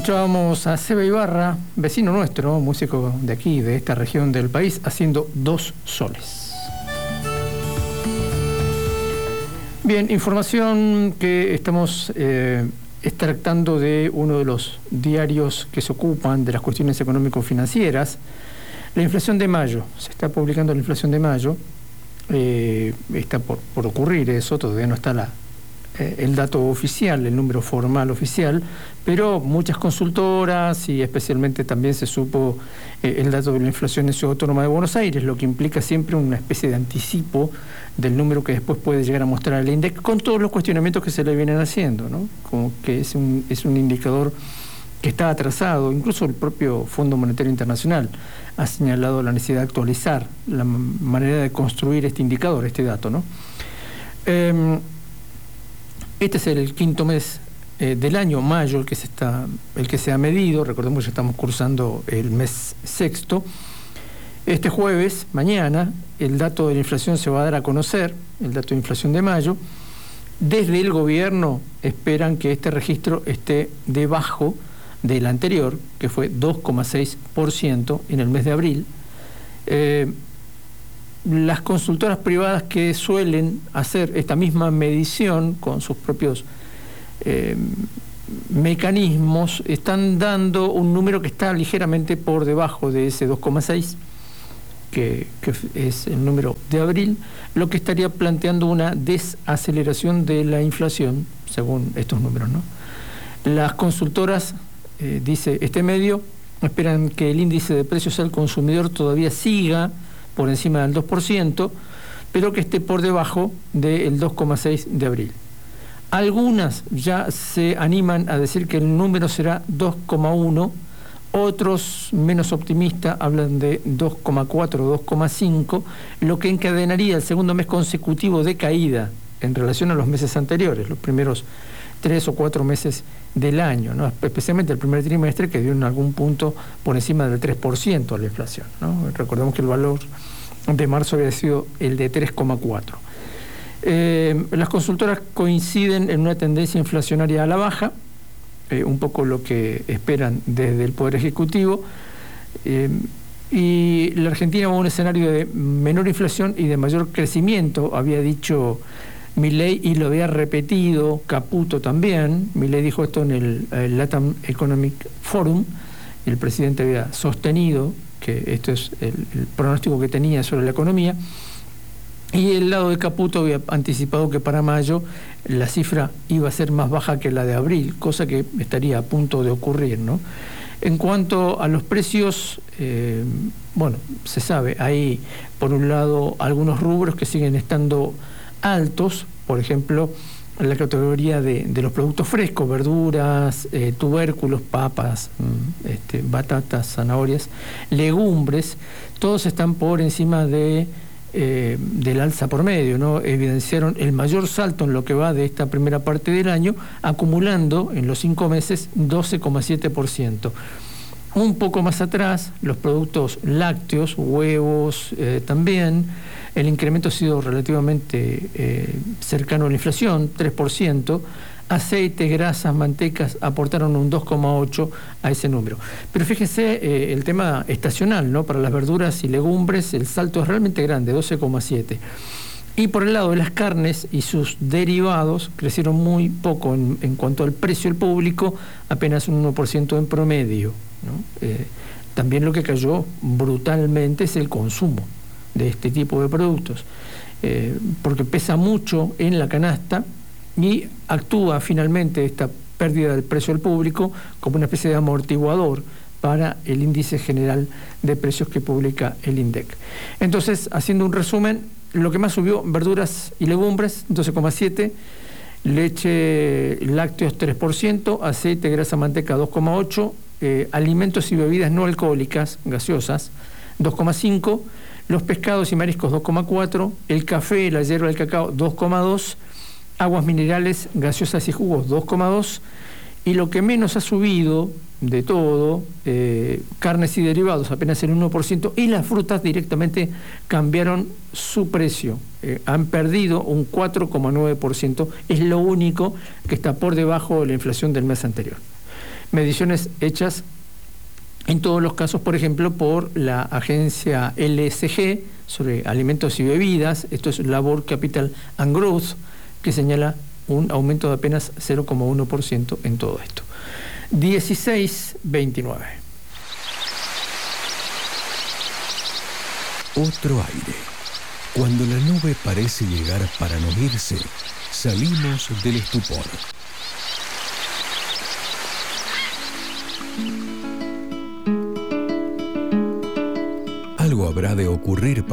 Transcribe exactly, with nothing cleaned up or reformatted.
Escuchábamos a Seba Ibarra, vecino nuestro, músico de aquí, de esta región del país, haciendo Dos Soles. Bien, información que estamos eh, extractando de uno de los diarios que se ocupan de las cuestiones económico-financieras. La inflación de mayo, se está publicando la inflación de mayo, eh, está por, por ocurrir eso, todavía no está la, eh, el dato oficial, el número formal oficial, pero muchas consultoras y especialmente también se supo eh, el dato de la inflación en Ciudad Autónoma de Buenos Aires, lo que implica siempre una especie de anticipo del número que después puede llegar a mostrar el INDEC, con todos los cuestionamientos que se le vienen haciendo, ¿no? Como que es un, es un indicador que está atrasado. Incluso el propio Fondo Monetario Internacional ha señalado la necesidad de actualizar la manera de construir este indicador, este dato, ¿no? Eh, este es el quinto mes eh, del año, mayo, el que se está, el que se ha medido. Recordemos que estamos cursando el mes sexto. Este jueves, mañana, el dato de la inflación se va a dar a conocer, el dato de inflación de mayo. Desde el gobierno esperan que este registro esté debajo del anterior, que fue dos coma seis por ciento en el mes de abril. Eh, las consultoras privadas que suelen hacer esta misma medición con sus propios eh, mecanismos están dando un número que está ligeramente por debajo de ese dos coma seis, que, que es el número de abril, lo que estaría planteando una desaceleración de la inflación, según estos números, ¿no? Las consultoras, eh, dice este medio, esperan que el índice de precios al consumidor todavía siga por encima del dos por ciento, pero que esté por debajo del dos coma seis de abril. Algunas ya se animan a decir que el número será dos coma uno, otros menos optimistas hablan de dos coma cuatro, dos coma cinco, lo que encadenaría el segundo mes consecutivo de caída en relación a los meses anteriores, los primeros tres o cuatro meses del año, ¿no? Especialmente el primer trimestre, que dio en algún punto por encima del tres por ciento a la inflación, ¿no? Recordemos que el valor de marzo había sido el de tres coma cuatro. Eh, las consultoras coinciden en una tendencia inflacionaria a la baja, eh, un poco lo que esperan desde el Poder Ejecutivo, eh, y la Argentina va a un escenario de menor inflación y de mayor crecimiento, había dicho Milei, y lo había repetido Caputo también. Milei dijo esto en el, el Latam Economic Forum, y el presidente había sostenido que esto es el, el pronóstico que tenía sobre la economía, y el lado de Caputo había anticipado que para mayo la cifra iba a ser más baja que la de abril, cosa que estaría a punto de ocurrir, ¿no? En cuanto a los precios, eh, bueno, se sabe, hay por un lado algunos rubros que siguen estando altos, por ejemplo, en la categoría de, de los productos frescos, verduras, eh, tubérculos, papas, este, batatas, zanahorias, legumbres, todos están por encima de, eh, del alza por medio, ¿no? Evidenciaron el mayor salto en lo que va de esta primera parte del año, acumulando en los cinco meses doce coma siete por ciento. Un poco más atrás, los productos lácteos, huevos eh, también, el incremento ha sido relativamente eh, cercano a la inflación, tres por ciento. Aceites, grasas, mantecas aportaron un dos coma ocho por ciento a ese número. Pero fíjense eh, el tema estacional, ¿no? Para las verduras y legumbres el salto es realmente grande, doce coma siete por ciento. Y por el lado de las carnes y sus derivados crecieron muy poco en, en cuanto al precio al público, apenas un uno por ciento en promedio, ¿no? Eh, también lo que cayó brutalmente es el consumo de este tipo de productos, eh, porque pesa mucho en la canasta y actúa finalmente esta pérdida del precio al público como una especie de amortiguador para el índice general de precios que publica el INDEC. Entonces, haciendo un resumen, lo que más subió: verduras y legumbres, doce coma siete por ciento, leche, lácteos, tres por ciento, aceite, grasa, manteca, dos coma ocho por ciento, eh, alimentos y bebidas no alcohólicas, gaseosas, dos coma cinco por ciento, los pescados y mariscos, dos coma cuatro por ciento, el café, la hierba, el cacao, dos coma dos por ciento, aguas minerales, gaseosas y jugos, dos coma dos por ciento, y lo que menos ha subido de todo, eh, carnes y derivados, apenas el uno por ciento, y las frutas directamente cambiaron su precio, eh, han perdido un cuatro coma nueve por ciento, es lo único que está por debajo de la inflación del mes anterior. mediciones hechas en todos los casos, por ejemplo, por la agencia L S G sobre alimentos y bebidas. Esto es Labor Capital and Growth, que señala un aumento de apenas cero coma uno por ciento en todo esto. dieciséis veintinueve. Otro aire. Cuando la nube parece llegar para no irse, salimos del estupor. Algo habrá de ocurrir para